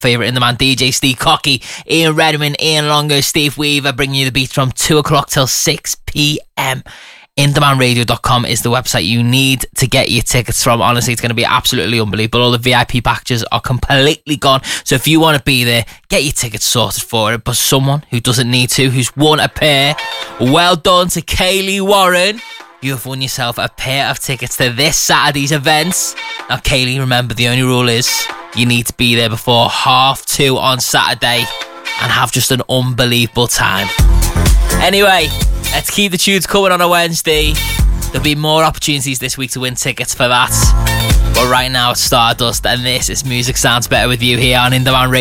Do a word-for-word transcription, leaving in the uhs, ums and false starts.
favourite in the man, D J Steve Cocky, Ian Redman, Ian Longo, Steve Weaver, bringing you the beats from two o'clock till six p.m. in demand radio dot com is the website you need to get your tickets from. Honestly, it's going to be absolutely unbelievable. All the V I P packages are completely gone. So if you want to be there, get your tickets sorted for it. But someone who doesn't need to, who's won a pair, well done to Kaylee Warren. You have won yourself a pair of tickets to this Saturday's events. Now, Kaylee, remember, the only rule is you need to be there before half two on Saturday and have just an unbelievable time. Anyway, let's keep the tunes coming on a Wednesday. There'll be more opportunities this week to win tickets for that. But right now it's Stardust, and this is Music Sounds Better with you here on In Demand Radio.